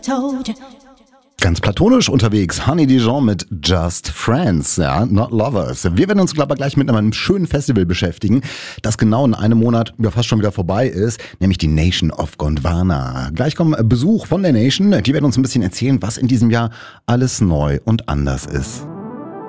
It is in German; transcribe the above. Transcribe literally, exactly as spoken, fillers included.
Told you. Ganz platonisch unterwegs, Honey Dijon mit Just Friends, ja, not Lovers. Wir werden uns, glaube ich, gleich mit einem schönen Festival beschäftigen, das genau in einem Monat ja fast schon wieder vorbei ist, nämlich die Nation of Gondwana. Gleich kommt Besuch von der Nation, die werden uns ein bisschen erzählen, was in diesem Jahr alles neu und anders ist.